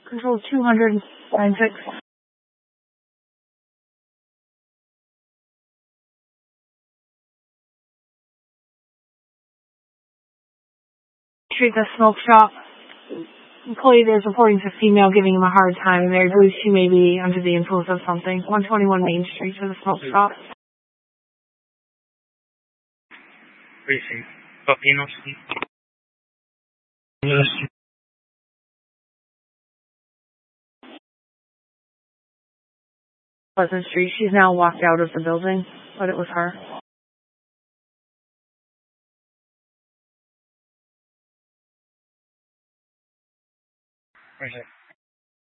Control 296. Street, the smoke shop. Employee there is reporting to female giving him a hard time. They believe she may be under the influence of something. 121 Main Street to the smoke shop. Briefing. Papinovsky. Pleasant Street. She's now walked out of the building, but it was her. Right.